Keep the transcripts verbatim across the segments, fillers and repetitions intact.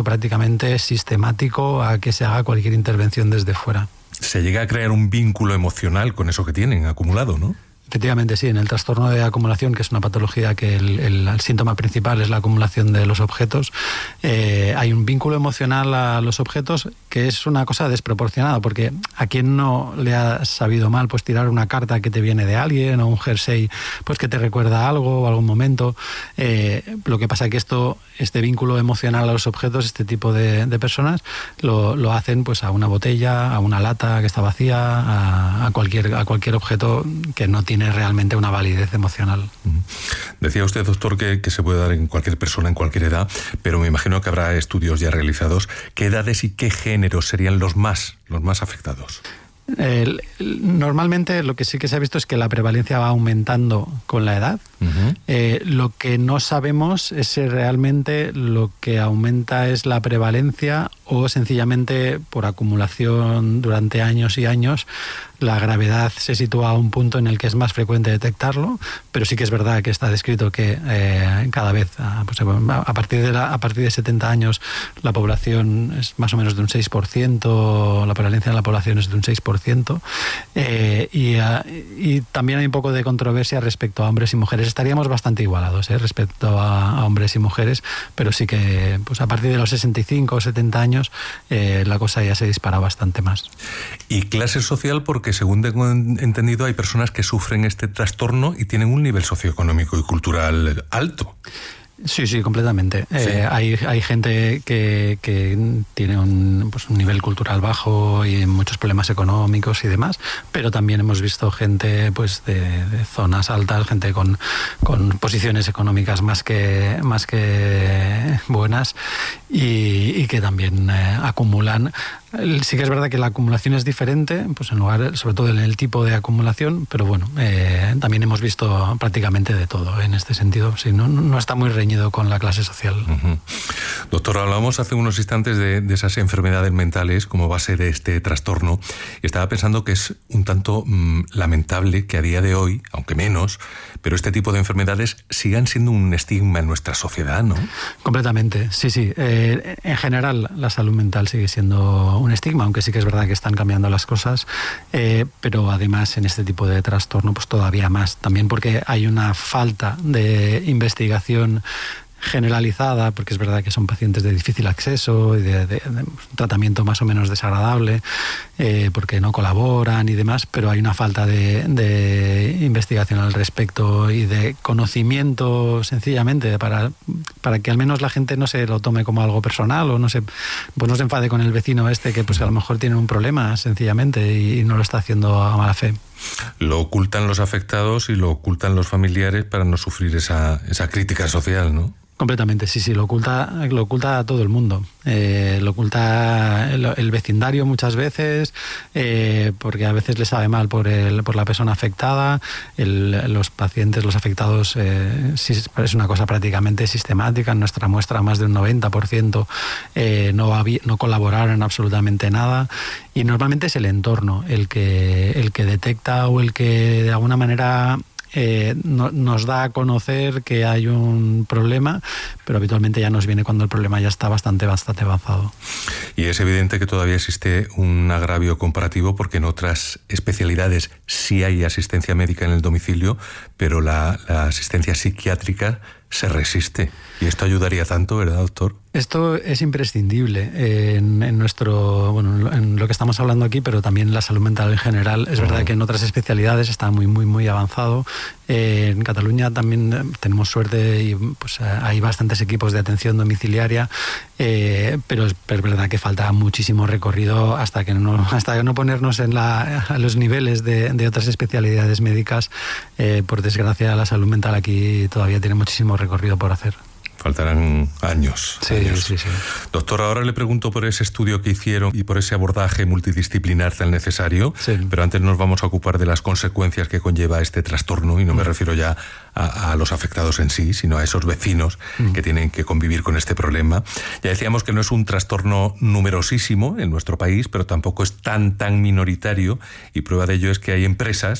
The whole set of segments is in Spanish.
prácticamente sistemático a que se haga cualquier intervención desde fuera. Se llega a crear un vínculo emocional con eso que tienen acumulado, ¿no? Efectivamente, sí. En el trastorno de acumulación, que es una patología que el, el, el síntoma principal es la acumulación de los objetos, eh, hay un vínculo emocional a los objetos que es una cosa desproporcionada, porque a quien no le ha sabido mal pues tirar una carta que te viene de alguien o un jersey pues que te recuerda algo o algún momento. Eh, lo que pasa es que esto, este vínculo emocional a los objetos, este tipo de, de personas, lo, lo hacen pues a una botella, a una lata que está vacía, a, a, cualquier, a cualquier objeto que no tiene tiene realmente una validez emocional. Decía usted, doctor, que, que se puede dar en cualquier persona, en cualquier edad, pero me imagino que habrá estudios ya realizados. ¿Qué edades y qué géneros serían los más, los más afectados? Eh, normalmente lo que sí que se ha visto es que la prevalencia va aumentando con la edad. Uh-huh. Eh, lo que no sabemos es si realmente lo que aumenta es la prevalencia o sencillamente por acumulación durante años y años la gravedad se sitúa a un punto en el que es más frecuente detectarlo, pero sí que es verdad que está descrito que eh, cada vez, pues, a, partir de la, a partir de setenta años, la población es más o menos de un seis por ciento, la prevalencia en la población es de un seis por ciento, eh, y, y también hay un poco de controversia respecto a hombres y mujeres. Estaríamos bastante igualados eh, respecto a, a hombres y mujeres, pero sí que pues, a partir de los sesenta y cinco o setenta años eh, la cosa ya se dispara bastante más. ¿Y clase social? Porque según tengo entendido hay personas que sufren este trastorno y tienen un nivel socioeconómico y cultural alto. Sí, sí, completamente. Sí. Eh, hay, hay gente que, que tiene un, pues un nivel cultural bajo y muchos problemas económicos y demás, pero también hemos visto gente pues de, de zonas altas, gente con, con posiciones económicas más que, más que buenas y, y que también eh, acumulan. Sí que es verdad que la acumulación es diferente, pues en lugar, sobre todo en el tipo de acumulación, pero bueno, eh, también hemos visto prácticamente de todo en este sentido. Sí, no, no está muy reñido con la clase social. Uh-huh. Doctor, hablábamos hace unos instantes de, de esas enfermedades mentales como base de este trastorno y estaba pensando que es un tanto mmm, lamentable que a día de hoy, aunque menos, pero este tipo de enfermedades sigan siendo un estigma en nuestra sociedad, ¿no? Completamente, sí, sí. Eh, en general, la salud mental sigue siendo un estigma, aunque sí que es verdad que están cambiando las cosas, eh, pero además en este tipo de trastorno pues todavía más, también porque hay una falta de investigación generalizada, porque es verdad que son pacientes de difícil acceso y de, de, de un tratamiento más o menos desagradable, eh, porque no colaboran y demás, pero hay una falta de, de investigación al respecto y de conocimiento sencillamente para, para que al menos la gente no se lo tome como algo personal o no se, pues no se enfade con el vecino este que pues a lo mejor tiene un problema sencillamente y, y no lo está haciendo a mala fe. Lo ocultan los afectados y lo ocultan los familiares para no sufrir esa, esa crítica social, ¿no? Completamente, sí, sí, lo oculta, lo oculta a todo el mundo. Eh, lo oculta el, el vecindario muchas veces, eh, porque a veces le sabe mal por el, por la persona afectada. El, los pacientes, los afectados, eh, sí, es una cosa prácticamente sistemática. En nuestra muestra más de un noventa por ciento eh, no, había, no colaboraron en absolutamente nada. Y normalmente es el entorno el que, el que detecta o el que de alguna manera Eh, no, nos da a conocer que hay un problema, pero habitualmente ya nos viene cuando el problema ya está bastante, bastante avanzado. Y es evidente que todavía existe un agravio comparativo porque en otras especialidades sí hay asistencia médica en el domicilio, pero la, la asistencia psiquiátrica se resiste. Y esto ayudaría tanto, ¿verdad, doctor? Esto es imprescindible eh, en, en nuestro, bueno, en lo que estamos hablando aquí, pero también en la salud mental en general. Es uh-huh. verdad que en otras especialidades está muy, muy, muy avanzado. Eh, en Cataluña también tenemos suerte y pues hay bastantes equipos de atención domiciliaria, eh, pero es, es verdad que falta muchísimo recorrido hasta que no, hasta no ponernos en la, a los niveles de, de otras especialidades médicas. Eh, por desgracia, la salud mental aquí todavía tiene muchísimo recorrido por hacer. Faltarán años. Sí, años. sí, sí. Doctor, ahora le pregunto por ese estudio que hicieron y por ese abordaje multidisciplinar tan necesario, sí. pero antes nos vamos a ocupar de las consecuencias que conlleva este trastorno, y no me refiero ya a, a los afectados en sí, sino a esos vecinos mm. que tienen que convivir con este problema. Ya decíamos que no es un trastorno numerosísimo en nuestro país, pero tampoco es tan, tan minoritario, y prueba de ello es que hay empresas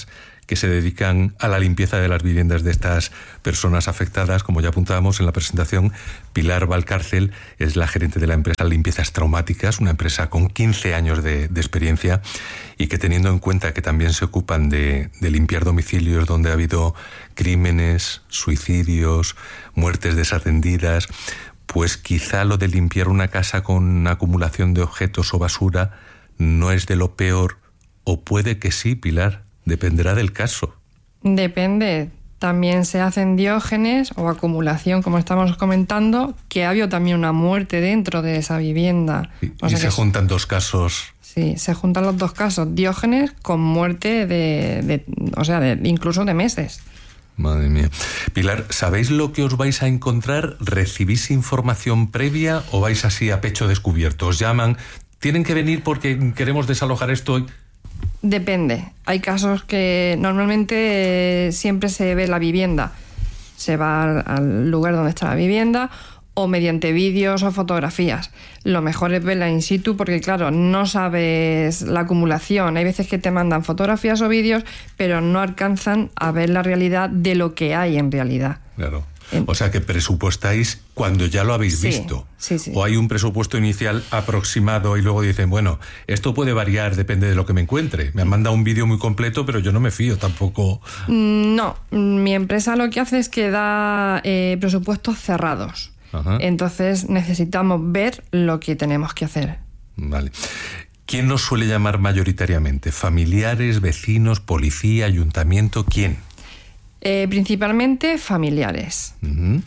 que se dedican a la limpieza de las viviendas de estas personas afectadas. Como ya apuntábamos en la presentación, Pilar Valcárcel es la gerente de la empresa Limpiezas Traumáticas, una empresa con quince años de, de experiencia y que, teniendo en cuenta que también se ocupan de, de limpiar domicilios donde ha habido crímenes, suicidios, muertes desatendidas, pues quizá lo de limpiar una casa con acumulación de objetos o basura no es de lo peor, o puede que sí, Pilar, dependerá del caso. Depende. También se hacen diógenes o acumulación, como estamos comentando, que ha habido también una muerte dentro de esa vivienda. Y, o y sea se juntan dos casos. Sí, se juntan los dos casos, diógenes con muerte de, de o sea, de, incluso de meses. Madre mía. Pilar, ¿sabéis lo que os vais a encontrar? ¿Recibís información previa o vais así a pecho descubierto? ¿Os llaman? ¿Tienen que venir porque queremos desalojar esto? Depende. Hay casos que normalmente eh, siempre se ve la vivienda. Se va al, al lugar donde está la vivienda o mediante vídeos o fotografías. Lo mejor es verla in situ porque, claro, no sabes la acumulación. Hay veces que te mandan fotografías o vídeos, pero no alcanzan a ver la realidad de lo que hay en realidad. Claro. O sea, que presupuestáis cuando ya lo habéis sí, visto. Sí, sí. O hay un presupuesto inicial aproximado y luego dicen, bueno, esto puede variar, depende de lo que me encuentre. Me han mandado un vídeo muy completo, pero yo no me fío tampoco. No, mi empresa lo que hace es que da eh, presupuestos cerrados. Ajá. Entonces necesitamos ver lo que tenemos que hacer. Vale. ¿Quién nos suele llamar mayoritariamente? ¿Familiares, vecinos, policía, ayuntamiento? ¿Quién? Eh, principalmente familiares. Uh-huh.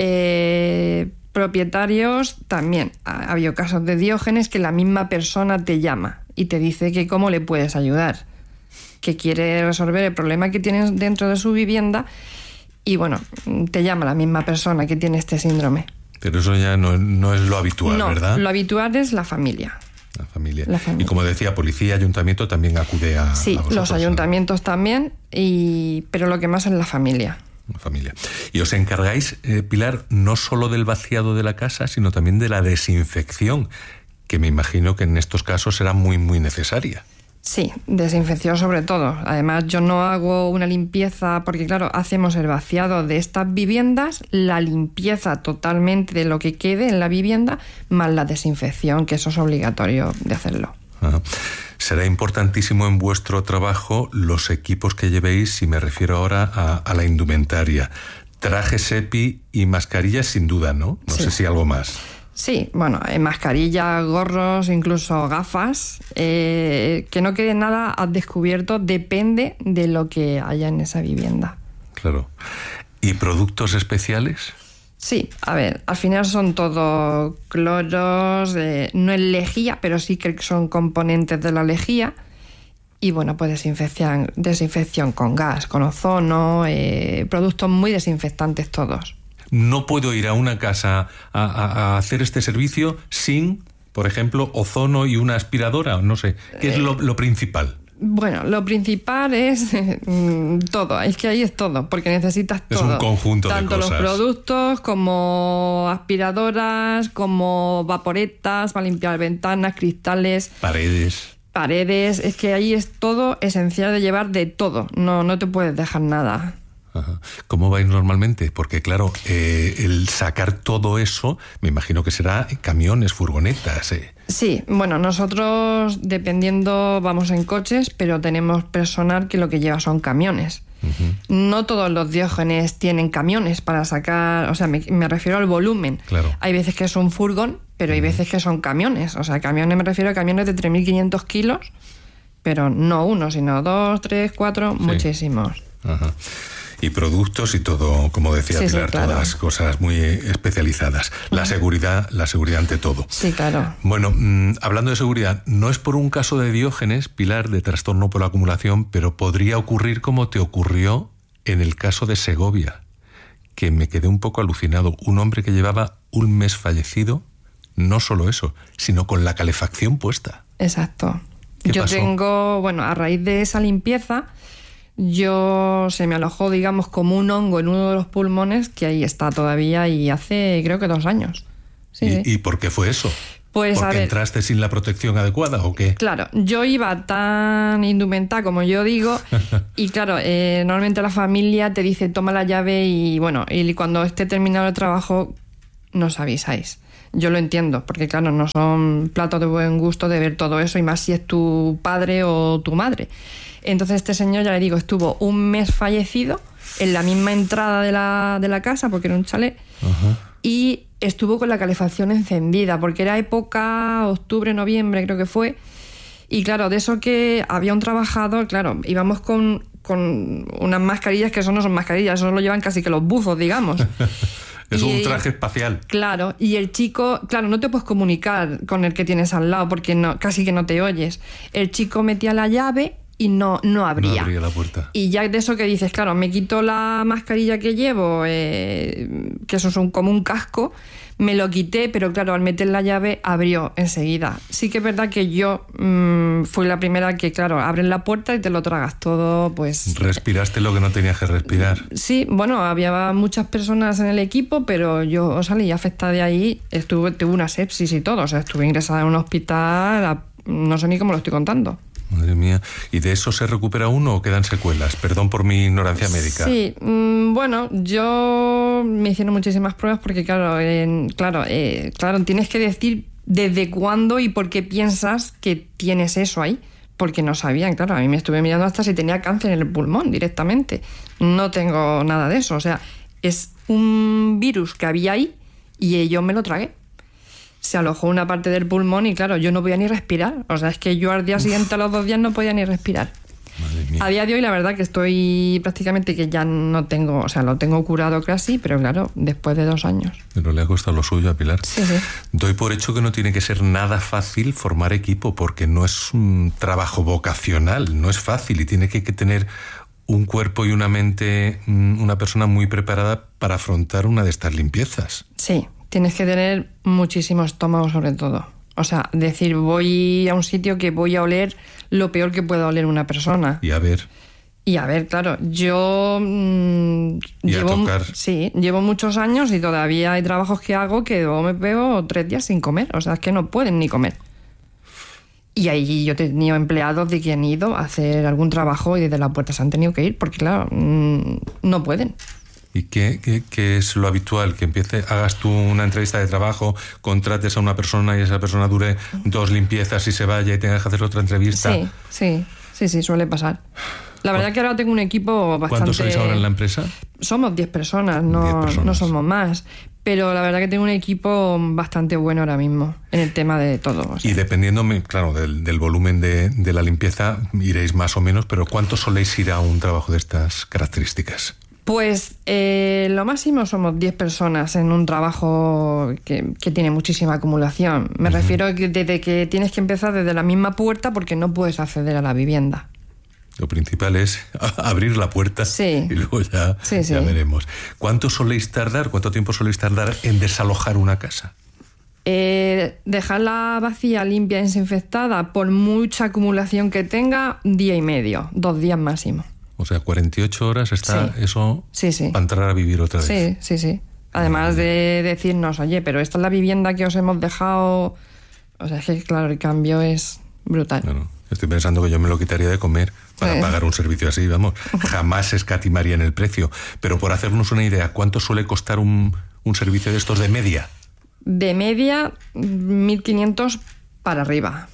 Eh, propietarios también. Ha habido casos de diógenes que la misma persona te llama y te dice que cómo le puedes ayudar, que quiere resolver el problema que tienes dentro de su vivienda y, bueno, te llama la misma persona que tiene este síndrome. Pero eso ya no, no es lo habitual, no, ¿verdad? Lo habitual es la familia. La familia. La familia. Y como decía, policía, ayuntamiento también acude a... Sí, a los ayuntamientos, ¿no? También, y, pero lo que más es la familia. La familia. Y os encargáis, eh, Pilar, no solo del vaciado de la casa, sino también de la desinfección, que me imagino que en estos casos será muy, muy necesaria. Sí, desinfección sobre todo. Además, yo no hago una limpieza porque, claro, hacemos el vaciado de estas viviendas, la limpieza totalmente de lo que quede en la vivienda, más la desinfección, que eso es obligatorio de hacerlo. Ajá. Será importantísimo en vuestro trabajo los equipos que llevéis, y me refiero ahora a, a la indumentaria. Trajes EPI y mascarillas sin duda, ¿no? No sí. sé si algo más. Sí, bueno, eh, mascarillas, gorros, incluso gafas, eh, que no quede nada al descubierto, depende de lo que haya en esa vivienda. Claro. ¿Y productos especiales? Sí, a ver, al final son todo cloros, eh, no es lejía, pero sí que son componentes de la lejía. Y bueno, pues desinfección, desinfección con gas, con ozono, eh, productos muy desinfectantes todos. No puedo ir a una casa a, a, a hacer este servicio sin, por ejemplo, ozono y una aspiradora, no sé. ¿Qué es lo, lo principal? Bueno, lo principal es eh, todo, es que ahí es todo, porque necesitas todo. Es un conjunto de cosas. Tanto los productos como aspiradoras, como vaporetas para limpiar ventanas, cristales. Paredes. Paredes, es que ahí es todo esencial de llevar de todo, no, no te puedes dejar nada. Ajá. ¿Cómo vais normalmente? Porque claro, eh, el sacar todo eso, me imagino que será camiones, furgonetas. Eh. Sí, bueno, nosotros dependiendo vamos en coches, pero tenemos personal que lo que lleva son camiones. Uh-huh. No todos los diógenes tienen camiones para sacar, o sea, me, me refiero al volumen. Claro. Hay veces que es un furgón, pero hay uh-huh. veces que son camiones. O sea, camiones me refiero a camiones de tres mil quinientos kilos, pero no uno, sino dos, tres, cuatro, sí. Muchísimos. Ajá. Y productos y todo, como decía sí, Pilar, sí, claro. Todas cosas muy especializadas. La uh-huh. seguridad, la seguridad ante todo. Sí, claro. Bueno, mmm, hablando de seguridad, no es por un caso de diógenes, Pilar, de trastorno por la acumulación, pero podría ocurrir como te ocurrió en el caso de Segovia, que me quedé un poco alucinado. Un hombre que llevaba un mes fallecido, no solo eso, sino con la calefacción puesta. Exacto. ¿Qué Yo pasó? tengo, bueno, a raíz de esa limpieza, yo se me alojó, digamos, como un hongo en uno de los pulmones, que ahí está todavía y hace, creo que dos años. Sí, ¿Y, sí. ¿Y por qué fue eso? Pues, ¿Porque a ver, entraste sin la protección adecuada o qué? Claro, yo iba tan indumentada como yo digo y claro, eh, normalmente la familia te dice toma la llave y bueno, y cuando esté terminado el trabajo nos avisáis. Yo lo entiendo, porque claro, no son platos de buen gusto de ver todo eso y más si es tu padre o tu madre. Entonces este señor, ya le digo, estuvo un mes fallecido en la misma entrada de la, de la casa porque era un chalet. Ajá. Y estuvo con la calefacción encendida, porque era época octubre, noviembre creo que fue, y claro, de eso que había un trabajador, claro, íbamos con, con unas mascarillas que eso no son mascarillas, eso lo llevan casi que los buzos, digamos. Es y, un traje espacial. Claro, y el chico, claro, no te puedes comunicar con el que tienes al lado, porque no, casi que no te oyes. El chico metía la llave y no, no abría. No abría la puerta. Y ya de eso que dices, claro, me quito la mascarilla que llevo, eh, que eso es un, como un casco, me lo quité, pero claro, al meter la llave abrió enseguida. Sí que es verdad que yo mmm, fui la primera que, claro, abren la puerta y te lo tragas todo, pues... Respiraste lo que no tenías que respirar. Sí, bueno, había muchas personas en el equipo, pero yo salí afectada de ahí, estuve, tuve una sepsis y todo, o sea, estuve ingresada en un hospital, a, no sé ni cómo lo estoy contando. Madre mía. ¿Y de eso se recupera uno o quedan secuelas? Perdón por mi ignorancia médica. Sí, mmm, bueno, yo me hicieron muchísimas pruebas porque, claro, eh, claro, eh, claro, tienes que decir desde cuándo y por qué piensas que tienes eso ahí. Porque no sabían, claro, a mí me estuve mirando hasta si tenía cáncer en el pulmón directamente. No tengo nada de eso, o sea, es un virus que había ahí y yo me lo tragué. Se alojó una parte del pulmón y claro, yo no podía ni respirar. O sea, es que yo al día siguiente, a los dos días, no podía ni respirar. Madre mía. A día de hoy, la verdad que estoy prácticamente que ya no tengo, o sea, lo tengo curado casi, pero claro, después de dos años. Pero le ha costado lo suyo a Pilar. Sí, sí. Doy por hecho que no tiene que ser nada fácil formar equipo, porque no es un trabajo vocacional, no es fácil y tiene que, que tener un cuerpo y una mente, una persona muy preparada para afrontar una de estas limpiezas. Sí. Tienes que tener muchísimo estómago sobre todo. O sea, decir, voy a un sitio que voy a oler lo peor que pueda oler una persona. Y a ver. Y a ver, claro, yo mmm, y llevo, a tocar. Sí, llevo muchos años y todavía hay trabajos que hago que luego me pego tres días sin comer. O sea, es que no pueden ni comer. Y ahí yo he tenido empleados de que han ido a hacer algún trabajo y desde la puerta se han tenido que ir porque, claro, mmm, no pueden. ¿Y qué, qué, qué es lo habitual? Que empiece, hagas tú una entrevista de trabajo, contrates a una persona y esa persona dure dos limpiezas y se vaya y tengas que hacer otra entrevista. Sí, sí, sí, sí, suele pasar. La verdad que ahora tengo un equipo bastante... ¿Cuántos sois ahora en la empresa? Somos diez personas, no, diez personas. No somos más. Pero la verdad que tengo un equipo bastante bueno ahora mismo en el tema de todo. O sea. Y dependiendo, claro, del, del volumen de, de la limpieza, iréis más o menos, pero ¿cuántos soléis ir a un trabajo de estas características? Pues eh, lo máximo somos diez personas en un trabajo que, que tiene muchísima acumulación. Me uh-huh. refiero a que desde que tienes que empezar desde la misma puerta porque no puedes acceder a la vivienda. Lo principal es abrir la puerta sí. y luego ya, sí, sí. ya veremos. ¿Cuánto soléis tardar, cuánto tiempo soléis tardar en desalojar una casa? Eh, dejarla vacía, limpia, desinfectada, por mucha acumulación que tenga, día y medio, dos días máximo. O sea, cuarenta y ocho horas está sí. eso sí, sí. para entrar a vivir otra vez. Sí, sí, sí. Además de decirnos, oye, pero esta es la vivienda que os hemos dejado. O sea, es que claro, el cambio es brutal. Bueno, estoy pensando que yo me lo quitaría de comer para sí. pagar un servicio así, vamos. Jamás escatimaría en el precio. Pero por hacernos una idea, ¿cuánto suele costar un, un servicio de estos de media? De media, mil quinientos para arriba.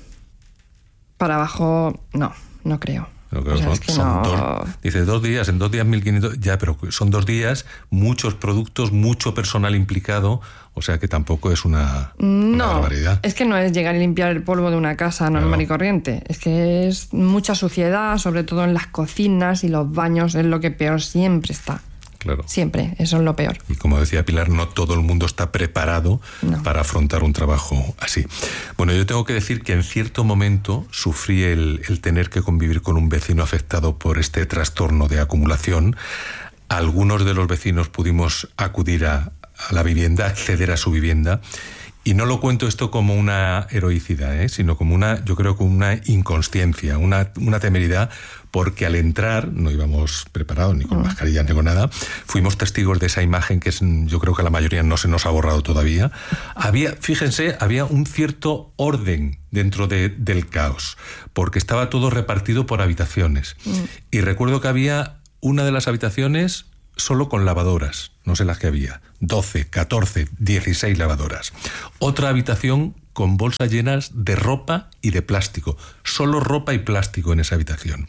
Para abajo, no, no creo. Pero claro, o sea, son, es que son no... dos, dice dos días, en dos días mil quinientos, ya, pero son dos días, muchos productos, mucho personal implicado, o sea que tampoco es una, no, una barbaridad. Es que no es llegar y limpiar el polvo de una casa normal claro. y corriente, es que es mucha suciedad, sobre todo en las cocinas y los baños, es lo que peor siempre está. Claro. Siempre, eso es lo peor. Y como decía Pilar, no todo el mundo está preparado no. para afrontar un trabajo así. Bueno, yo tengo que decir que en cierto momento sufrí el, el tener que convivir con un vecino afectado por este trastorno de acumulación. Algunos de los vecinos pudimos acudir a, a la vivienda, acceder a su vivienda, Y no lo cuento esto como una heroicidad, ¿eh? sino como una, yo creo, como una inconsciencia, una, una temeridad, porque al entrar, no íbamos preparados ni con uh-huh. mascarilla ni con nada, fuimos testigos de esa imagen que es, yo creo que a la mayoría no se nos ha borrado todavía. Había, fíjense, había un cierto orden dentro de, del caos, porque estaba todo repartido por habitaciones. Uh-huh. Y recuerdo que había una de las habitaciones solo con lavadoras, no sé las que había, doce, catorce, dieciséis lavadoras. Otra habitación con bolsas llenas de ropa y de plástico, solo ropa y plástico en esa habitación.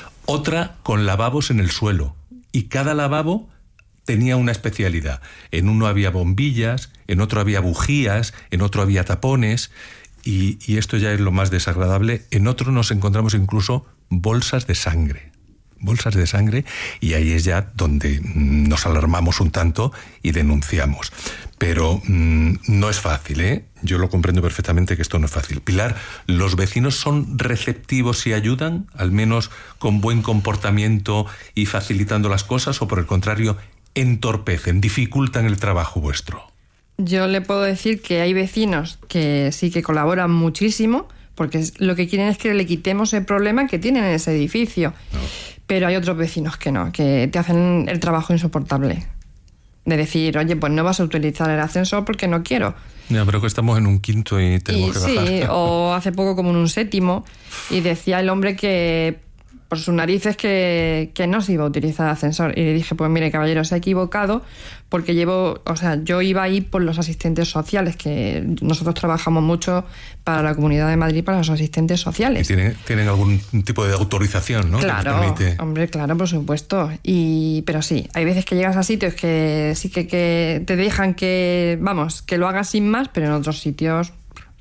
Otra con lavabos en el suelo, y cada lavabo tenía una especialidad. En uno había bombillas, en otro había bujías, en otro había tapones, y, y esto ya es lo más desagradable, en otro nos encontramos incluso bolsas de sangre. bolsas de sangre, y ahí es ya donde nos alarmamos un tanto y denunciamos. Pero mmm, no es fácil, ¿eh? Yo lo comprendo perfectamente que esto no es fácil. Pilar, ¿los vecinos son receptivos y ayudan, al menos con buen comportamiento y facilitando las cosas, o por el contrario, entorpecen, dificultan el trabajo vuestro? Yo le puedo decir que hay vecinos que sí que colaboran muchísimo, porque lo que quieren es que le quitemos el problema que tienen en ese edificio. No. Pero hay otros vecinos que no, que te hacen el trabajo insoportable. De decir, oye, pues no vas a utilizar el ascensor porque no quiero. Ya, pero que estamos en un quinto y tenemos y, que bajar. Sí, o hace poco como en un séptimo, y decía el hombre que por sus narices que, que no se iba a utilizar el ascensor. Y le dije, pues mire, caballero, se ha equivocado, porque llevo, o sea, yo iba ahí por los asistentes sociales, que nosotros trabajamos mucho para la Comunidad de Madrid, para los asistentes sociales. Y tienen, tienen algún tipo de autorización, ¿no? Claro, permite... hombre, claro, por supuesto. Y, pero sí, hay veces que llegas a sitios que sí que, que te dejan que, vamos, que lo hagas sin más, pero en otros sitios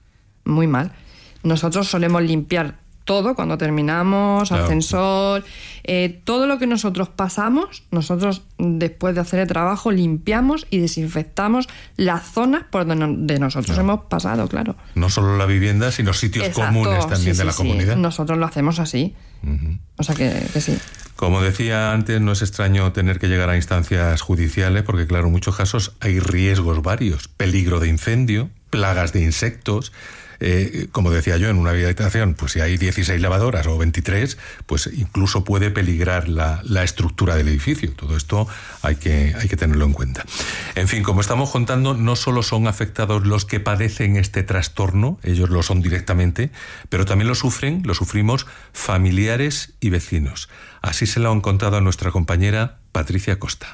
muy mal. Nosotros solemos limpiar todo cuando terminamos, claro. ascensor, eh, todo lo que nosotros pasamos, nosotros después de hacer el trabajo limpiamos y desinfectamos las zonas por donde nosotros claro. hemos pasado, claro. No solo la vivienda, sino sitios Exacto, comunes también sí, de la sí, comunidad. Sí. Nosotros lo hacemos así, uh-huh. o sea que, que sí. Como decía antes, no es extraño tener que llegar a instancias judiciales, porque claro, en muchos casos hay riesgos varios, peligro de incendio, plagas de insectos. Eh, como decía yo, en una habitación, pues si hay dieciséis lavadoras o veintitrés, pues incluso puede peligrar la, la estructura del edificio. Todo esto hay que, hay que tenerlo en cuenta. En fin, como estamos contando, no solo son afectados los que padecen este trastorno, ellos lo son directamente, pero también lo sufren, lo sufrimos familiares y vecinos. Así se lo han contado a nuestra compañera Patricia Costa.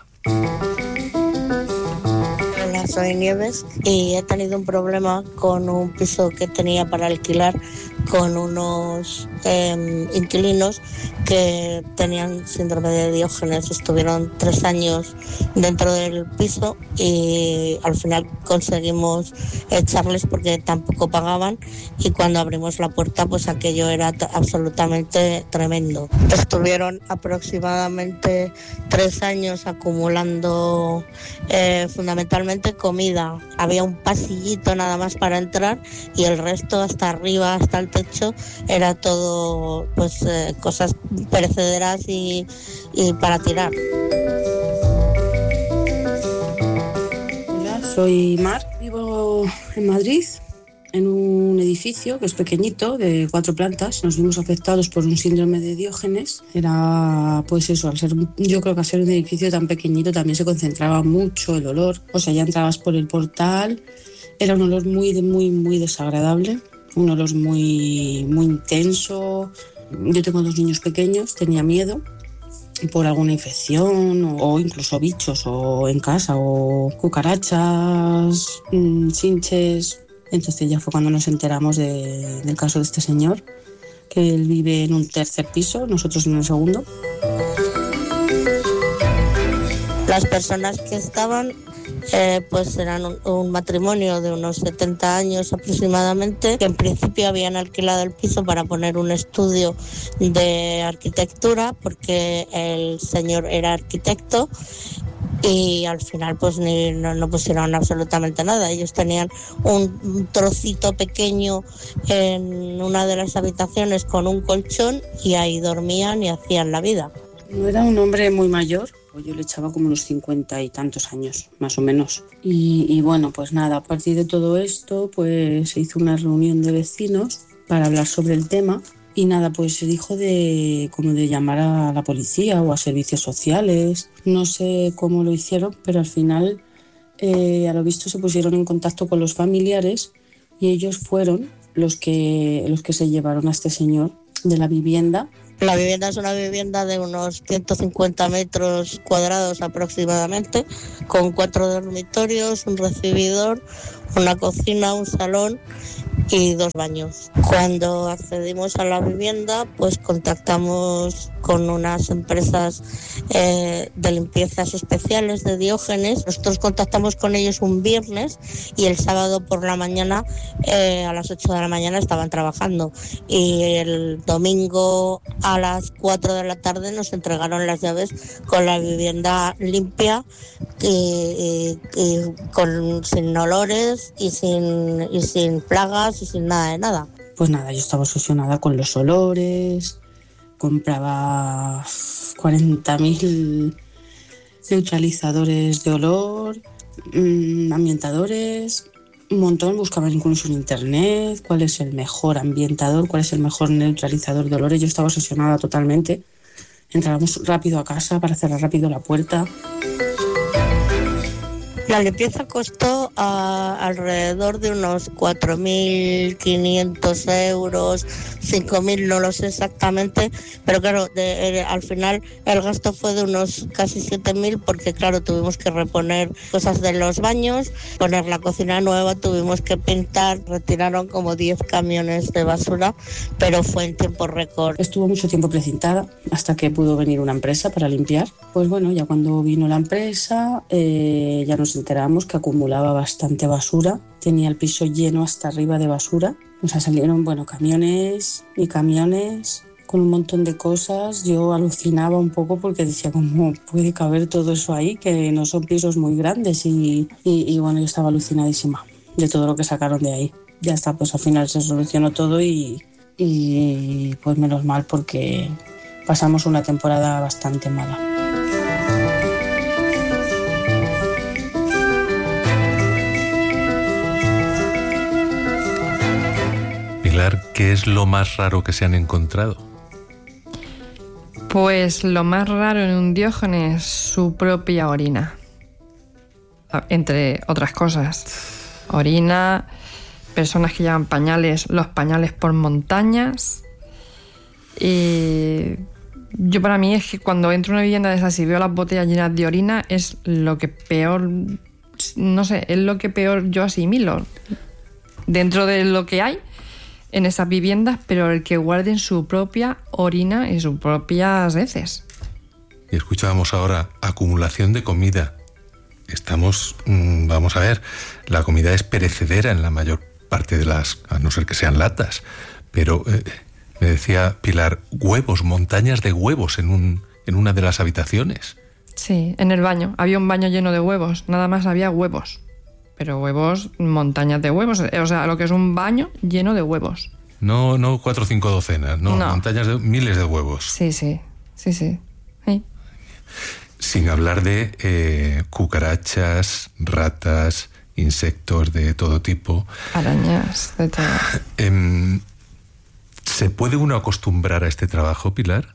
Soy Nieves y he tenido un problema con un piso que tenía para alquilar con unos eh, inquilinos que tenían síndrome de Diógenes. Estuvieron tres años dentro del piso y al final conseguimos echarles porque tampoco pagaban, y cuando abrimos la puerta pues aquello era t- absolutamente tremendo. Estuvieron aproximadamente tres años acumulando eh, fundamentalmente comida. Había un pasillito nada más para entrar y el resto hasta arriba, hasta el techo, era todo pues eh, cosas perecederas y, y para tirar. Hola, soy Mar, vivo en Madrid, en un edificio que es pequeñito, de cuatro plantas. Nos vimos afectados por un síndrome de Diógenes. Era, pues eso, al ser, yo creo que al ser un edificio tan pequeñito también se concentraba mucho el olor. O sea, ya entrabas por el portal, era un olor muy, muy, muy desagradable, un olor muy, muy intenso. Yo tengo dos niños pequeños, tenía miedo por alguna infección o, o incluso bichos o en casa, o cucarachas, mmm, chinches. Entonces ya fue cuando nos enteramos de, del caso de este señor, que él vive en un tercer piso, nosotros en el segundo. Las personas que estaban eh, pues eran un, un matrimonio de unos setenta años aproximadamente, que en principio habían alquilado el piso para poner un estudio de arquitectura, porque el señor era arquitecto. Y al final pues ni, no, no pusieron absolutamente nada. Ellos tenían un, un trocito pequeño en una de las habitaciones con un colchón y ahí dormían y hacían la vida. No era un hombre muy mayor, Yo le echaba como unos cincuenta y tantos años, más o menos. Y, y bueno, pues nada, a partir de todo esto, pues se hizo una reunión de vecinos para hablar sobre el tema. Y nada, pues se dijo de como de llamar a la policía o a servicios sociales. No sé cómo lo hicieron, pero al final, eh, a lo visto, se pusieron en contacto con los familiares y ellos fueron los que, los que se llevaron a este señor de la vivienda. La vivienda es una vivienda de unos ciento cincuenta metros cuadrados aproximadamente, con cuatro dormitorios, un recibidor, una cocina, un salón y dos baños. Cuando accedimos a la vivienda, pues contactamos con unas empresas eh, de limpiezas especiales de Diógenes. Nosotros contactamos con ellos un viernes y el sábado por la mañana, eh, a las ocho de la mañana estaban trabajando, y el domingo a las cuatro de la tarde nos entregaron las llaves con la vivienda limpia y, y, y con, sin olores y sin, y sin plagas y sin nada de nada. Pues nada, yo estaba obsesionada con los olores, compraba cuarenta mil neutralizadores de olor, mmm, ambientadores, un montón, buscaba incluso en internet cuál es el mejor ambientador, cuál es el mejor neutralizador de olores. Yo estaba obsesionada totalmente. Entrábamos rápido a casa para cerrar rápido la puerta. La limpieza costó uh, alrededor de unos cuatro mil quinientos euros, cinco mil, no lo sé exactamente, pero claro, de, de, al final el gasto fue de unos casi siete mil, porque claro, tuvimos que reponer cosas de los baños, poner la cocina nueva, tuvimos que pintar, retiraron como diez camiones de basura, pero fue en tiempo récord. Estuvo mucho tiempo precintada hasta que pudo venir una empresa para limpiar. Pues bueno, ya cuando vino la empresa, eh, ya nos enteramos que acumulaba bastante basura, tenía el piso lleno hasta arriba de basura. O sea, salieron, bueno, camiones y camiones con un montón de cosas. Yo alucinaba un poco porque decía, ¿cómo puede caber todo eso ahí? Que no son pisos muy grandes y, y, y bueno, yo estaba alucinadísima de todo lo que sacaron de ahí. Ya está, pues al final se solucionó todo y, y pues menos mal, porque pasamos una temporada bastante mala. ¿Qué es lo más raro que se han encontrado? Pues lo más raro en un Diógenes, su propia orina. Entre otras cosas. Orina, personas que llevan pañales, los pañales por montañas. Y yo, para mí, es que cuando entro a una vivienda de esas y veo las botellas llenas de orina, es lo que peor, no sé, es lo que peor yo asimilo dentro de lo que hay en esas viviendas, pero el que guarden su propia orina y sus propias heces. Y escuchábamos ahora acumulación de comida. Estamos, mmm, vamos a ver, la comida es perecedera en la mayor parte de las, a no ser que sean latas, pero eh, me decía Pilar, huevos, montañas de huevos en un, en una de las habitaciones. Sí, en el baño, había un baño lleno de huevos, nada más había huevos. Pero huevos, montañas de huevos, o sea, lo que es un baño lleno de huevos. No, no cuatro o cinco docenas, no, no, montañas de miles de huevos. Sí, sí, sí, sí. sí. Sin hablar de eh, cucarachas, ratas, insectos de todo tipo. Arañas, de todo. Eh, ¿Se puede uno acostumbrar a este trabajo, Pilar?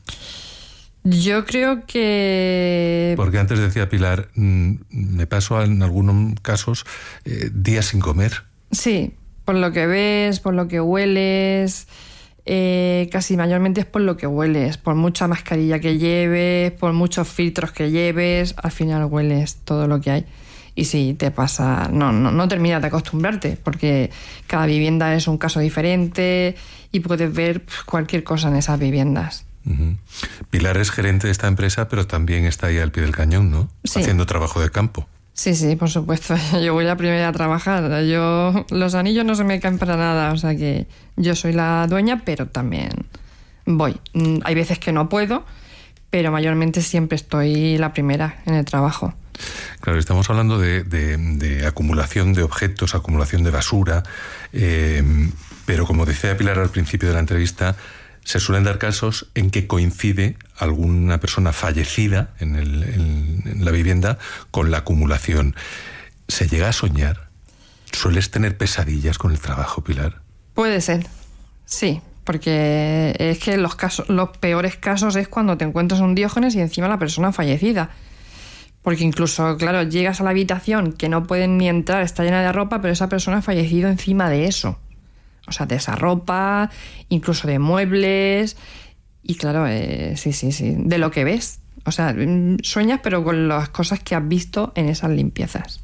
Yo creo que... Porque antes decía Pilar, mmm, me paso en algunos casos eh, días sin comer. Sí, por lo que ves, por lo que hueles, eh, casi mayormente es por lo que hueles, por mucha mascarilla que lleves, por muchos filtros que lleves, al final hueles todo lo que hay. Y sí, te pasa, no, no, no terminas de acostumbrarte, porque cada vivienda es un caso diferente y puedes ver cualquier cosa en esas viviendas. Uh-huh. Pilar es gerente de esta empresa, pero también está ahí al pie del cañón, ¿no? Sí. Haciendo trabajo de campo. Sí, sí, por supuesto. Yo voy la primera a trabajar. Yo, los anillos no se me caen para nada. O sea que yo soy la dueña, pero también voy. Hay veces que no puedo, pero mayormente siempre estoy la primera en el trabajo. Claro, estamos hablando de, de, de acumulación de objetos, acumulación de basura, eh, pero como decía Pilar al principio de la entrevista, se suelen dar casos en que coincide alguna persona fallecida en, el, en, en la vivienda con la acumulación. ¿Se llega a soñar? ¿Sueles tener pesadillas con el trabajo, Pilar? Puede ser, sí, porque es que los casos, los peores casos es cuando te encuentras un Diógenes y encima la persona fallecida. Porque incluso, claro, llegas a la habitación que no pueden ni entrar, está llena de ropa, pero esa persona ha fallecido encima de eso. O sea, de esa ropa, incluso de muebles. Y claro, eh, sí, sí, sí, de lo que ves. O sea, sueñas, pero con las cosas que has visto en esas limpiezas.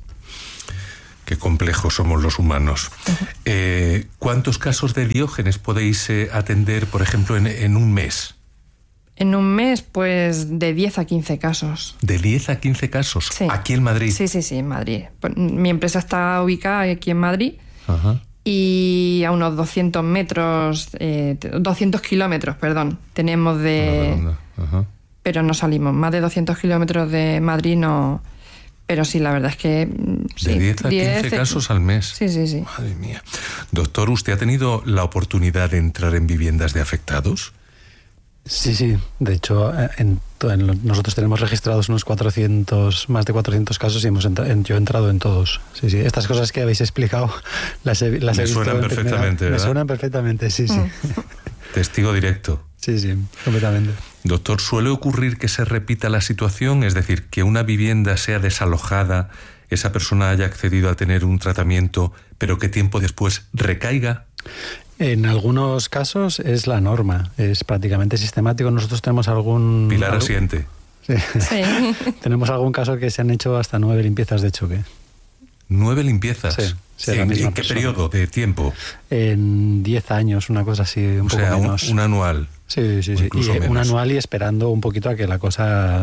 Qué complejos somos los humanos. Uh-huh. Eh, ¿Cuántos casos de Diógenes podéis eh, atender, por ejemplo, en, en un mes? En un mes, pues de diez a quince casos. ¿De diez a quince casos? Sí. ¿Aquí en Madrid? Sí, sí, sí, en Madrid. Mi empresa está ubicada aquí en Madrid. Ajá. Y a unos doscientos metros, eh, doscientos kilómetros, perdón, tenemos de... Ajá. Pero no salimos, más de doscientos kilómetros de Madrid no... Pero sí, la verdad es que... Sí, de diez a quince diez, casos al mes. Sí, sí, sí. Madre mía. Doctor, ¿usted ha tenido la oportunidad de entrar en viviendas de afectados? Sí, sí. De hecho, en, en, nosotros tenemos registrados unos cuatrocientos, más de cuatrocientos casos y hemos entra, en, yo he entrado en todos. Sí, sí. Estas cosas que habéis explicado las he, las me he visto suenan perfectamente, primera, ¿verdad? Me suenan perfectamente, sí, sí. Testigo directo. Sí, sí, completamente. Doctor, ¿suele ocurrir que se repita la situación? Es decir, que una vivienda sea desalojada, esa persona haya accedido a tener un tratamiento, pero que tiempo después recaiga. En algunos casos es la norma, es prácticamente sistemático. Nosotros tenemos algún... Pilar asiente. Sí. Sí. Tenemos algún caso que se han hecho hasta nueve limpiezas de choque. ¿Nueve limpiezas? Sí. Sí, ¿En, ¿en qué persona. periodo de tiempo? En diez años, una cosa así, un o poco sea, menos. Un, un anual. Sí, sí, sí. Y un anual y esperando un poquito a que la cosa...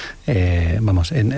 Eh, vamos, en,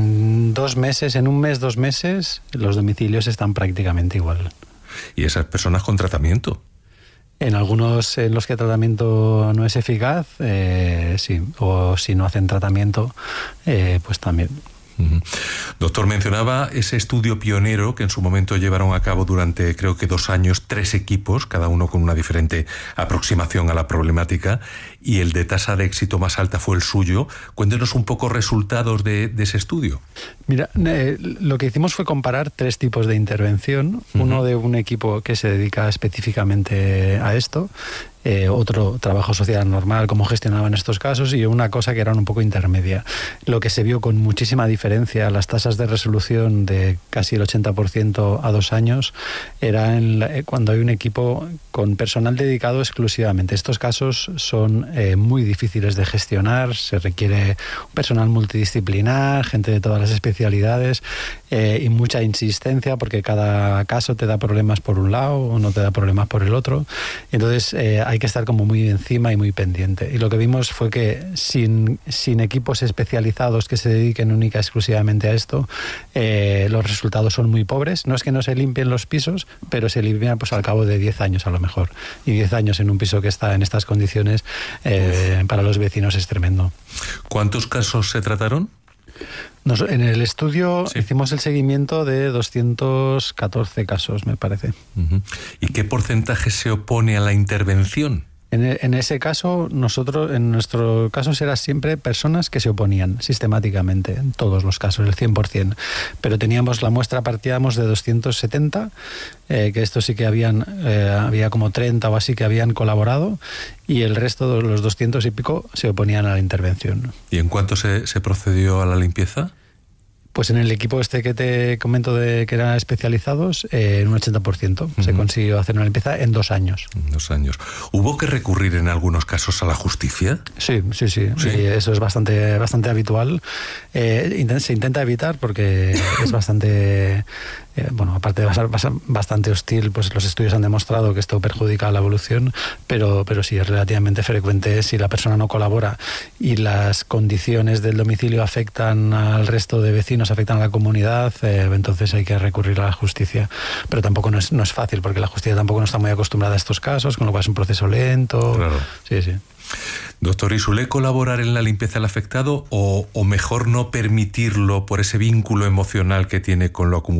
en dos meses, en un mes, dos meses, los domicilios están prácticamente igual. ¿Y esas personas con tratamiento? En algunos en los que el tratamiento no es eficaz, eh, sí. O si no hacen tratamiento, eh, pues también. Uh-huh. Doctor, mencionaba ese estudio pionero que en su momento llevaron a cabo durante creo que dos años, tres equipos, cada uno con una diferente aproximación a la problemática, y el de tasa de éxito más alta fue el suyo. Cuéntenos un poco resultados de, de ese estudio. Mira, eh, lo que hicimos fue comparar tres tipos de intervención. Uh-huh. Uno de un equipo que se dedica específicamente a esto, eh, otro trabajo social normal, cómo gestionaban estos casos, y una cosa que era un poco intermedia. Lo que se vio con muchísima diferencia, las tasas de resolución de casi el ochenta por ciento a dos años, era en la, cuando hay un equipo con personal dedicado exclusivamente. Estos casos son eh, muy difíciles de gestionar, se requiere un personal multidisciplinar, gente de todas las especialidades, eh, y mucha insistencia, porque cada caso te da problemas por un lado o no te da problemas por el otro. Entonces eh, hay que estar como muy encima y muy pendiente. Y lo que vimos fue que sin, sin equipos especializados que se dediquen única y exclusivamente a esto, eh, los resultados son muy pobres. No es que no se limpien los pisos, pero se limpian pues al cabo de diez años a lo mejor. Y diez años en un piso que está en estas condiciones, eh, para los vecinos es tremendo. ¿Cuántos casos se trataron? Nos, en el estudio sí. hicimos el seguimiento de doscientos catorce casos, me parece. Uh-huh. ¿Y qué porcentaje se opone a la intervención? En, en ese caso, nosotros, en nuestro caso, eran siempre personas que se oponían sistemáticamente, en todos los casos, el cien por ciento. Pero teníamos la muestra, partíamos de doscientos setenta, eh, que estos sí que habían, eh, había como treinta o así que habían colaborado, y el resto, los doscientos y pico, se oponían a la intervención. ¿Y en cuánto se, se procedió a la limpieza? Pues en el equipo este que te comento de que eran especializados, eh, en un ochenta por ciento uh-huh. se consiguió hacer una limpieza en dos años. En dos años. ¿Hubo que recurrir en algunos casos a la justicia? Sí, sí, sí. sí. Y eso es bastante, bastante habitual. Eh, se intenta evitar porque es bastante... Eh, bueno, aparte de ser bastante hostil, pues los estudios han demostrado que esto perjudica la evolución, pero, pero sí es relativamente frecuente. Si la persona no colabora y las condiciones del domicilio afectan al resto de vecinos, afectan a la comunidad, eh, entonces hay que recurrir a la justicia. Pero tampoco no es, no es fácil, porque la justicia tampoco no está muy acostumbrada a estos casos, con lo cual es un proceso lento. Claro. Sí, sí. Doctor, ¿y suele colaborar en la limpieza del afectado o, o mejor no permitirlo por ese vínculo emocional que tiene con lo acumulado?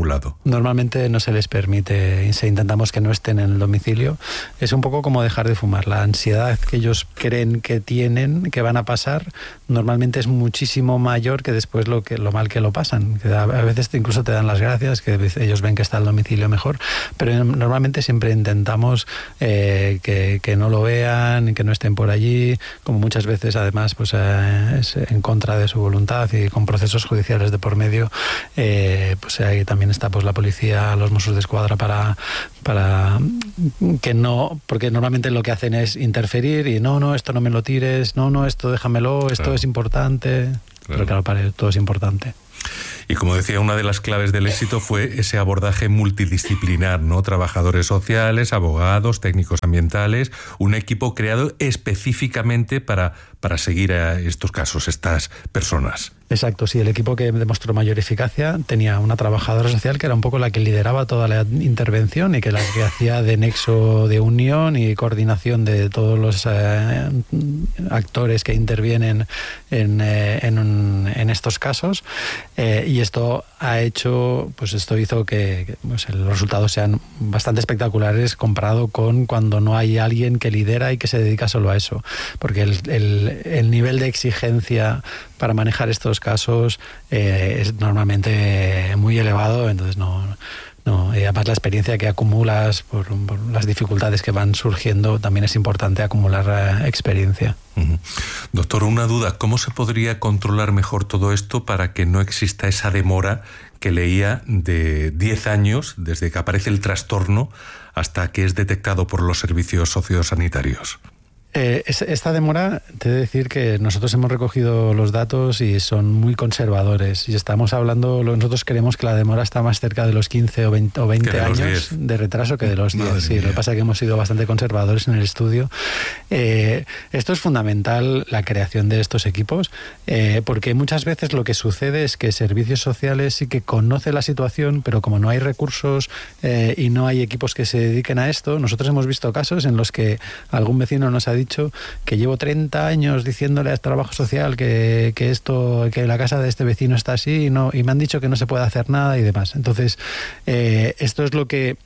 normalmente no se les permite, se intentamos que no estén en el domicilio. Es un poco como dejar de fumar. La ansiedad que ellos creen que tienen, que van a pasar, normalmente es muchísimo mayor que después lo que lo mal que lo pasan. Que a veces incluso te dan las gracias, que ellos ven que está el domicilio mejor, pero normalmente siempre intentamos eh, que, que no lo vean, que no estén por allí, como muchas veces además pues eh, es en contra de su voluntad y con procesos judiciales de por medio, eh, pues ahí también está pues la policía, los Mossos d'Esquadra para, para que no, porque normalmente lo que hacen es interferir y no, no, esto no me lo tires, no, no, esto déjamelo, esto claro. es importante, claro. Pero claro, para todo es importante. Y como decía, una de las claves del éxito fue ese abordaje multidisciplinar, ¿no? Trabajadores sociales, abogados, técnicos ambientales, un equipo creado específicamente para, para seguir a estos casos, estas personas. Exacto, sí, el equipo que demostró mayor eficacia tenía una trabajadora social que era un poco la que lideraba toda la intervención y que la que hacía de nexo de unión y coordinación de todos los eh, actores que intervienen en, eh, en, un, en estos casos. Eh, y esto ha hecho, pues esto hizo que, que pues los resultados sean bastante espectaculares comparado con cuando no hay alguien que lidera y que se dedica solo a eso, porque el, el, el nivel de exigencia para manejar estos casos eh, es normalmente muy elevado, entonces no, no y además la experiencia que acumulas por, por las dificultades que van surgiendo, también es importante acumular eh, experiencia. Uh-huh. Doctor, una duda, ¿cómo se podría controlar mejor todo esto para que no exista esa demora que leía de diez años desde que aparece el trastorno hasta que es detectado por los servicios sociosanitarios? Eh, esta demora, te he de decir que nosotros hemos recogido los datos y son muy conservadores. Y estamos hablando, nosotros creemos que la demora está más cerca de los quince o veinte, o veinte años diez. De retraso que de los diez. Sí, lo que pasa es que hemos sido bastante conservadores en el estudio. Eh, esto es fundamental, la creación de estos equipos, eh, porque muchas veces lo que sucede es que servicios sociales sí que conocen la situación, pero como no hay recursos eh, y no hay equipos que se dediquen a esto, nosotros hemos visto casos en los que algún vecino nos ha dicho que llevo treinta años diciéndole al trabajo social que, que esto, que la casa de este vecino está así y, no, y me han dicho que no se puede hacer nada y demás. Entonces, eh, esto es lo que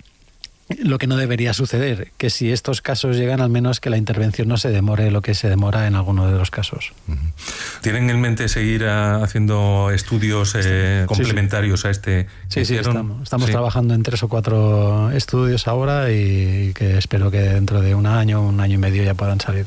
lo que no debería suceder, que si estos casos llegan, al menos que la intervención no se demore lo que se demora en alguno de los casos. ¿Tienen en mente seguir a, haciendo estudios eh, complementarios sí, sí. a este? Sí, sí, estamos, estamos sí. trabajando en tres o cuatro estudios ahora y que espero que dentro de un año, un año y medio ya puedan salir.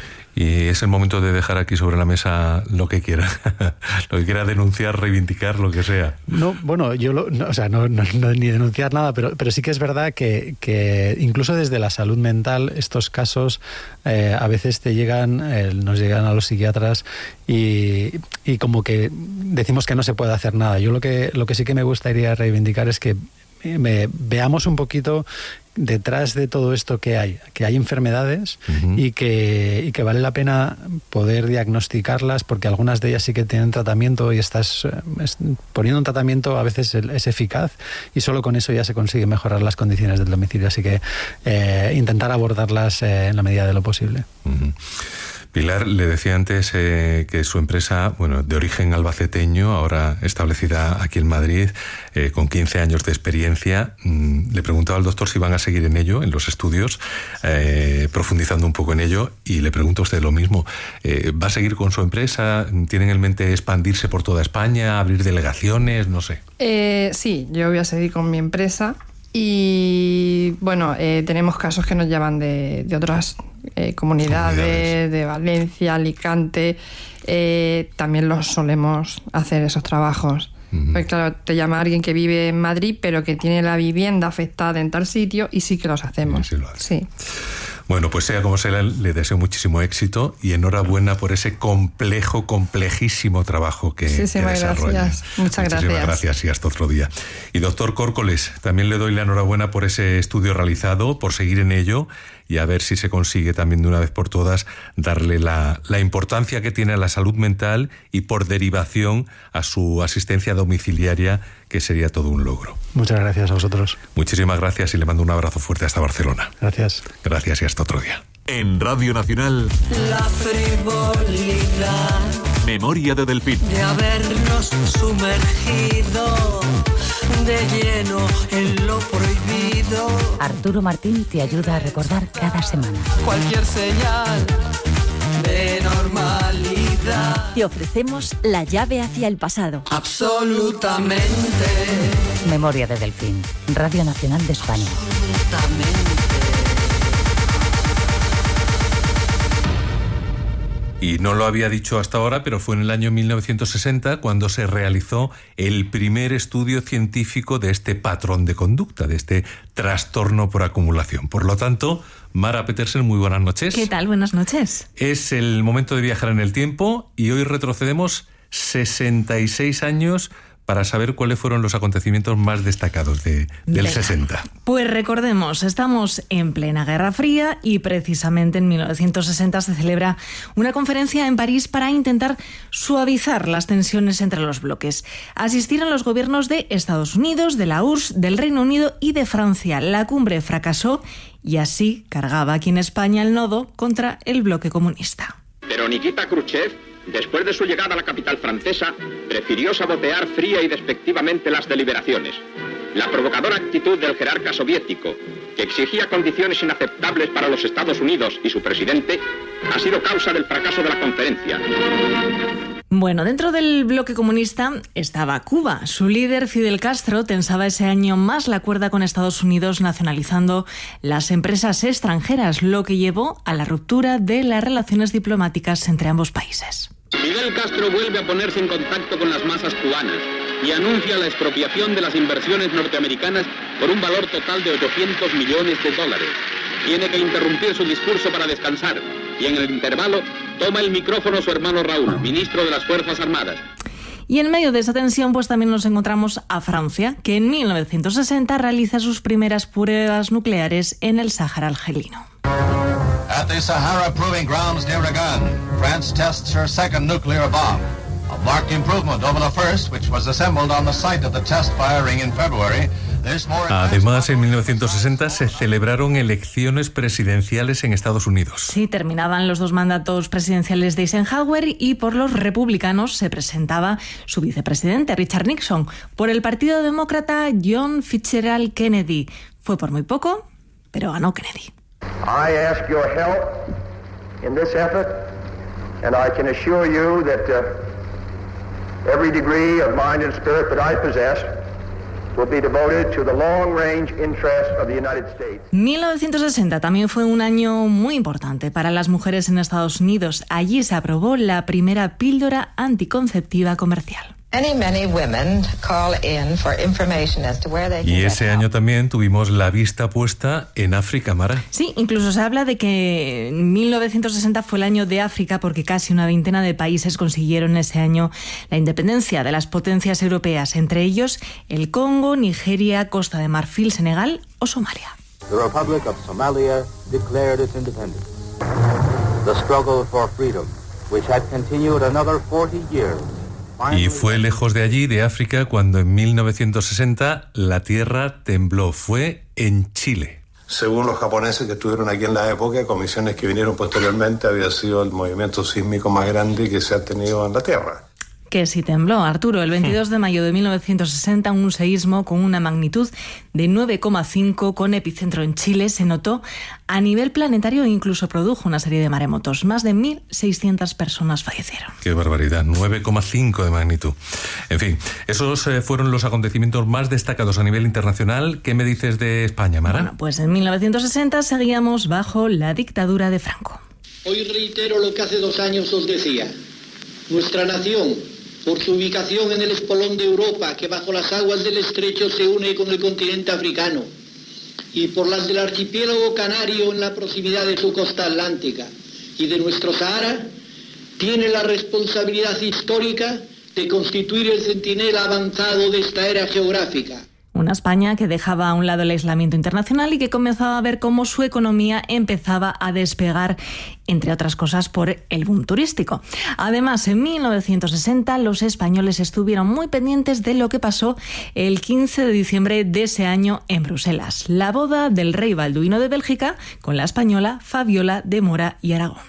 Y es el momento de dejar aquí sobre la mesa lo que quiera, lo que quiera denunciar, reivindicar, lo que sea. No, bueno, yo lo, no, o sea, no, no, no ni denunciar nada, pero, pero sí que es verdad que, que incluso desde la salud mental estos casos eh, a veces te llegan, eh, nos llegan a los psiquiatras y, y como que decimos que no se puede hacer nada. Yo lo que, lo que sí que me gustaría reivindicar es que me, veamos un poquito detrás de todo esto que hay, que hay enfermedades uh-huh. y, que, y que vale la pena poder diagnosticarlas porque algunas de ellas sí que tienen tratamiento y estás es, poniendo un tratamiento a veces es eficaz y solo con eso ya se consigue mejorar las condiciones del domicilio, así que eh, intentar abordarlas eh, en la medida de lo posible. Uh-huh. Pilar, le decía antes eh, que su empresa, bueno, de origen albaceteño, ahora establecida aquí en Madrid, eh, con quince años de experiencia, mmm, le preguntaba al doctor si van a seguir en ello, en los estudios, eh, profundizando un poco en ello, y le pregunto a usted lo mismo. Eh, ¿Va a seguir con su empresa? ¿Tienen en mente expandirse por toda España, abrir delegaciones? No sé. Eh, sí, yo voy a seguir con mi empresa. Y bueno, eh, tenemos casos que nos llevan de, de otras eh, comunidades, comunidades, de Valencia, Alicante. Eh, también los solemos hacer esos trabajos. Uh-huh. Pues claro, te llama alguien que vive en Madrid, pero que tiene la vivienda afectada en tal sitio y sí que los hacemos. Sí, lo hace. Sí. Bueno, pues sea como sea, le deseo muchísimo éxito y enhorabuena por ese complejo, complejísimo trabajo que, sí, sí, que desarrolla. Gracias. Muchas Muchísimas gracias. gracias y hasta otro día. Y doctor Córcoles, también le doy la enhorabuena por ese estudio realizado, por seguir en ello y a ver si se consigue también de una vez por todas darle la, la importancia que tiene a la salud mental y por derivación a su asistencia domiciliaria, que sería todo un logro. Muchas gracias a vosotros. Muchísimas gracias y le mando un abrazo fuerte hasta Barcelona. Gracias. Gracias y hasta otro día. En Radio Nacional, la frivolidad Memoria de Delfín. De habernos sumergido de lleno en lo prohibido. Arturo Martín te ayuda a recordar cada semana. Cualquier señal de normalidad. Te ofrecemos la llave hacia el pasado. Absolutamente. Memoria de Delfín, Radio Nacional de España. Absolutamente. Y no lo había dicho hasta ahora, pero fue en el año mil novecientos sesenta cuando se realizó el primer estudio científico de este patrón de conducta, de este trastorno por acumulación. Por lo tanto, Mara Petersen, muy buenas noches. ¿Qué tal? Buenas noches. Es el momento de viajar en el tiempo y hoy retrocedemos sesenta y seis años para saber cuáles fueron los acontecimientos más destacados de, del Venga. sesenta. Pues recordemos, estamos en plena Guerra Fría y precisamente en mil novecientos sesenta se celebra una conferencia en París para intentar suavizar las tensiones entre los bloques. Asistieron los gobiernos de Estados Unidos, de la U R S S, del Reino Unido y de Francia. La cumbre fracasó y así cargaba aquí en España el nodo contra el bloque comunista. Pero Nikita Khrushchev, después de su llegada a la capital francesa, prefirió sabotear fría y despectivamente las deliberaciones. La provocadora actitud del jerarca soviético, que exigía condiciones inaceptables para los Estados Unidos y su presidente, ha sido causa del fracaso de la conferencia. Bueno, dentro del bloque comunista estaba Cuba. Su líder, Fidel Castro, tensaba ese año más la cuerda con Estados Unidos, nacionalizando las empresas extranjeras, lo que llevó a la ruptura de las relaciones diplomáticas entre ambos países. Fidel Castro vuelve a ponerse en contacto con las masas cubanas y anuncia la expropiación de las inversiones norteamericanas por un valor total de ochocientos millones de dólares. Tiene que interrumpir su discurso para descansar y en el intervalo toma el micrófono su hermano Raúl, ministro de las Fuerzas Armadas. Y en medio de esa tensión, pues también nos encontramos a Francia, que en mil novecientos sesenta realiza sus primeras pruebas nucleares en el Sáhara argelino. At the Sahara Proving Grounds near Ragan, France tests her second nuclear bomb. A marked improvement over the first, which was assembled on the site of the test firing in February. Además, en mil novecientos sesenta se celebraron elecciones presidenciales en Estados Unidos. Sí, terminaban los dos mandatos presidenciales de Eisenhower y por los republicanos se presentaba su vicepresidente, Richard Nixon. Por el Partido Demócrata, John Fitzgerald Kennedy. Fue por muy poco, pero ganó Kennedy. I ask your help in this effort, and I can assure you that uh, every degree of mind and spirit that I possess will be devoted to the long-range interests of the United States. mil novecientos sesenta también fue un año muy importante para las mujeres en Estados Unidos. Allí se aprobó la primera píldora anticonceptiva comercial. Y ese año también tuvimos la vista puesta en África, Mara. Sí, incluso se habla de que mil novecientos sesenta fue el año de África porque casi una veintena de países consiguieron ese año la independencia de las potencias europeas, entre ellos el Congo, Nigeria, Costa de Marfil, Senegal o Somalia. The Republic of Somalia declared its independence. The struggle for freedom, which had continued another forty years. Y fue lejos de allí, de África, cuando en mil novecientos sesenta la tierra tembló. Fue en Chile. Según los japoneses que estuvieron aquí en la época, comisiones que vinieron posteriormente, había sido el movimiento sísmico más grande que se ha tenido en la Tierra. Que sí tembló, Arturo. El veintidós de mayo de mil novecientos sesenta, un seísmo con una magnitud de nueve coma cinco con epicentro en Chile se notó a nivel planetario e incluso produjo una serie de maremotos. Más de mil seiscientas personas fallecieron. ¡Qué barbaridad! nueve coma cinco de magnitud. En fin, esos eh, fueron los acontecimientos más destacados a nivel internacional. ¿Qué me dices de España, Mara? Bueno, pues en mil novecientos sesenta seguíamos bajo la dictadura de Franco. Hoy reitero lo que hace dos años os decía. Nuestra nación, por su ubicación en el espolón de Europa, que bajo las aguas del estrecho se une con el continente africano, y por las del archipiélago canario en la proximidad de su costa atlántica y de nuestro Sahara, tiene la responsabilidad histórica de constituir el centinela avanzado de esta era geográfica. Una España que dejaba a un lado el aislamiento internacional y que comenzaba a ver cómo su economía empezaba a despegar, entre otras cosas, por el boom turístico. Además, en mil novecientos sesenta los españoles estuvieron muy pendientes de lo que pasó el quince de diciembre de ese año en Bruselas, la boda del rey Balduino de Bélgica con la española Fabiola de Mora y Aragón.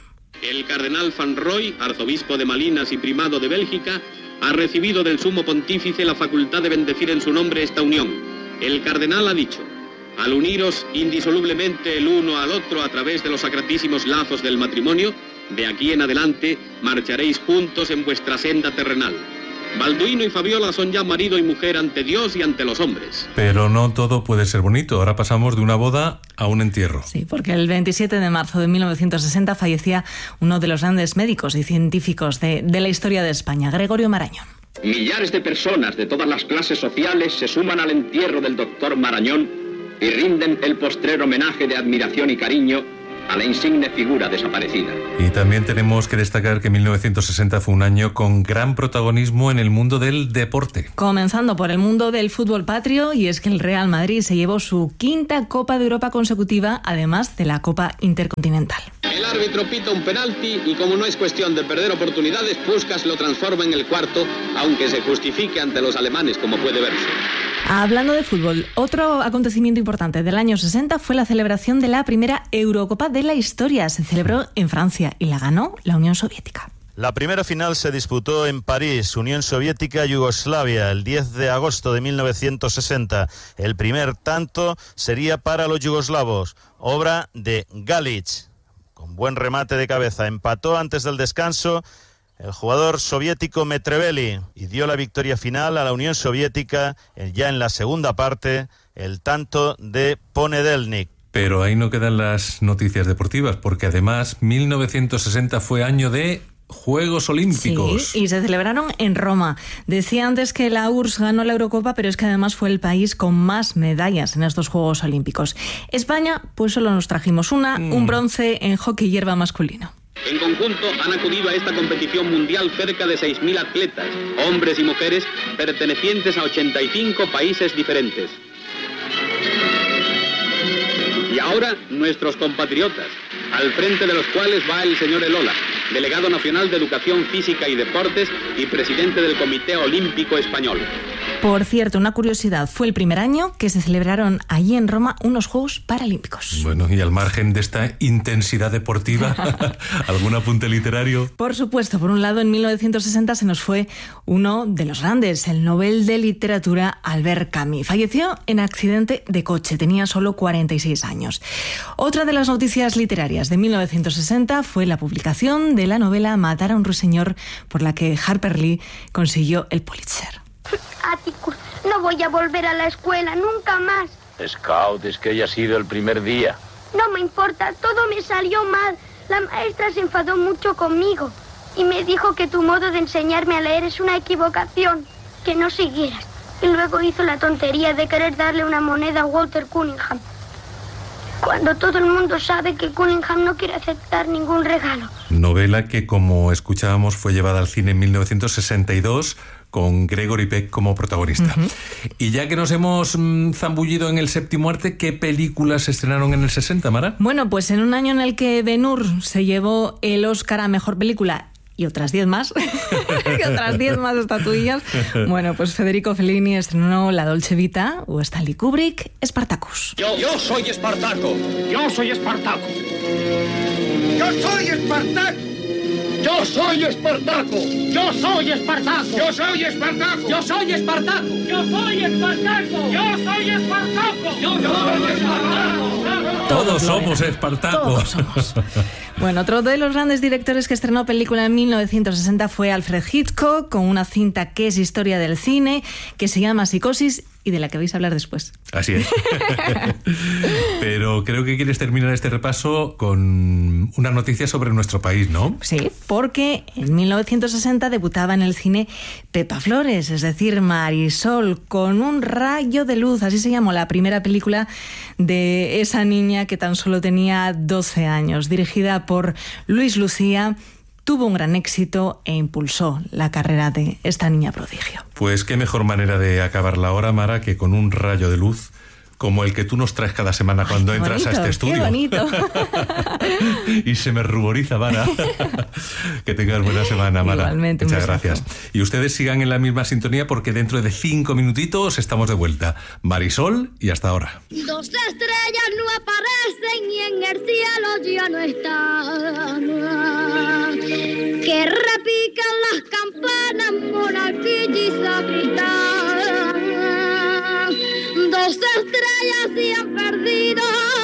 El cardenal Van Roy, arzobispo de Malinas y primado de Bélgica, ha recibido del sumo pontífice la facultad de bendecir en su nombre esta unión. El cardenal ha dicho: al uniros indisolublemente el uno al otro a través de los sacratísimos lazos del matrimonio, de aquí en adelante marcharéis juntos en vuestra senda terrenal. Balduino y Fabiola son ya marido y mujer ante Dios y ante los hombres. Pero no todo puede ser bonito. Ahora pasamos de una boda a un entierro. Sí, porque el veintisiete de marzo de mil novecientos sesenta fallecía uno de los grandes médicos y científicos de, de la historia de España, Gregorio Marañón. Millares de personas de todas las clases sociales se suman al entierro del doctor Marañón y rinden el postrer homenaje de admiración y cariño a la insigne figura desaparecida. Y también tenemos que destacar que mil novecientos sesenta fue un año con gran protagonismo en el mundo del deporte. Comenzando por el mundo del fútbol patrio, y es que el Real Madrid se llevó su quinta Copa de Europa consecutiva, además de la Copa Intercontinental. El árbitro pita un penalti y, como no es cuestión de perder oportunidades, Puskás lo transforma en el cuarto, aunque se justifique ante los alemanes, como puede verse. Hablando de fútbol, otro acontecimiento importante del año sesenta fue la celebración de la primera Eurocopa de la historia. Se celebró en Francia y la ganó la Unión Soviética. La primera final se disputó en París, Unión Soviética-Yugoslavia, el diez de agosto de mil novecientos sesenta. El primer tanto sería para los yugoslavos, obra de Galic. Con buen remate de cabeza, empató antes del descanso el jugador soviético Metreveli y dio la victoria final a la Unión Soviética ya en la segunda parte, el tanto de Ponedelnik. Pero ahí no quedan las noticias deportivas, porque además mil novecientos sesenta fue año de Juegos Olímpicos. Sí, y se celebraron en Roma. Decía antes que la U R S S ganó la Eurocopa, pero es que además fue el país con más medallas en estos Juegos Olímpicos. España, pues solo nos trajimos una, mm. un bronce en hockey hierba masculino. En conjunto han acudido a esta competición mundial cerca de seis mil atletas, hombres y mujeres, pertenecientes a ochenta y cinco países diferentes. Y ahora nuestros compatriotas, al frente de los cuales va el señor Elola, delegado nacional de Educación Física y Deportes y presidente del Comité Olímpico Español. Por cierto, una curiosidad, fue el primer año que se celebraron allí en Roma unos Juegos Paralímpicos. Bueno, y al margen de esta intensidad deportiva, ¿algún apunte literario? Por supuesto, por un lado, en mil novecientos sesenta se nos fue uno de los grandes, el Nobel de Literatura Albert Camus. Falleció en accidente de coche, tenía solo cuarenta y seis años. Otra de las noticias literarias de mil novecientos sesenta fue la publicación de la novela Matar a un ruiseñor, por la que Harper Lee consiguió el Pulitzer. Atticus, no voy a volver a la escuela nunca más. Scout, es que haya sido el primer día. No me importa, todo me salió mal. La maestra se enfadó mucho conmigo y me dijo que tu modo de enseñarme a leer es una equivocación, que no siguieras. Y luego hizo la tontería de querer darle una moneda a Walter Cunningham, cuando todo el mundo sabe que Cunningham no quiere aceptar ningún regalo. Novela que, como escuchábamos, fue llevada al cine en mil novecientos sesenta y dos con Gregory Peck como protagonista. Uh-huh. Y ya que nos hemos mmm, zambullido en el séptimo arte, ¿qué películas se estrenaron en el sesenta, Mara? Bueno, pues en un año en el que Ben-Hur se llevó el Oscar a Mejor Película y otras diez más, y otras diez más estatuillas, bueno, pues Federico Fellini estrenó La Dolce Vita, o Stanley Kubrick, Spartacus. Yo, yo soy Espartaco. Yo soy Espartaco. Yo soy Espartaco. Yo soy Espartaco. Yo soy Espartaco. Yo soy Espartaco. Yo soy Espartaco. Yo soy Espartaco. Yo soy Espartaco. Yo soy Espartaco. Todos somos Espartaco. Todos somos. Bueno, otro de los grandes directores que estrenó película en mil novecientos sesenta fue Alfred Hitchcock, con una cinta que es historia del cine, que se llama Psicosis y de la que vais a hablar después. Así es. Pero creo que quieres terminar este repaso con una noticia sobre nuestro país, ¿no? Sí, porque en mil novecientos sesenta debutaba en el cine Pepa Flores, es decir, Marisol, con un rayo de luz, así se llamó la primera película de esa niña que tan solo tenía doce años, dirigida por Luis Lucía. Tuvo un gran éxito e impulsó la carrera de esta niña prodigio. Pues qué mejor manera de acabar la hora, Mara, que con un rayo de luz como el que tú nos traes cada semana cuando Ay, entras bonito, a este estudio. ¡Qué bonito! y se me ruboriza, Mara. Que tengas buena semana, Mara. Igualmente, muchas gracias. Y ustedes sigan en la misma sintonía porque dentro de cinco minutitos estamos de vuelta. Marisol, y hasta ahora. Dos estrellas no aparecen y en el cielo ya no están. Que repican las campanas, monarquía y sacristán. Dos estrellas se han perdido.